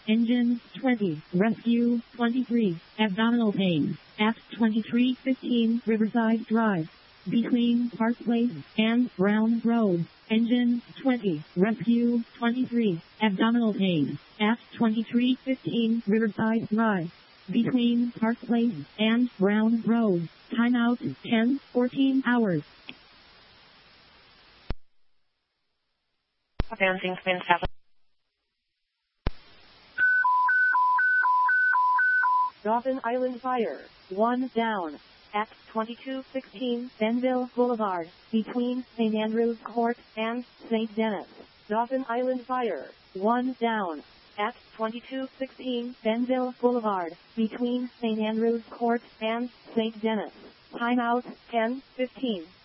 Engine 20. Rescue 23. Abdominal pain. At 2315 Riverside Drive. Between Park Place and Brown Road. Engine 20. Rescue 23. Abdominal pain. At 2315 Riverside Drive. Between Park Place and Brown Road. Timeout 10-14 hours. Advancing spin 7. Dauphin Island Fire. 1 down. At 2216 Benville Boulevard. Between St. Andrews Court and St. Denis. Dauphin Island Fire. 1 down. At 2216 Benville Boulevard. Between St. Andrews Court and St. Denis. Timeout 10-15.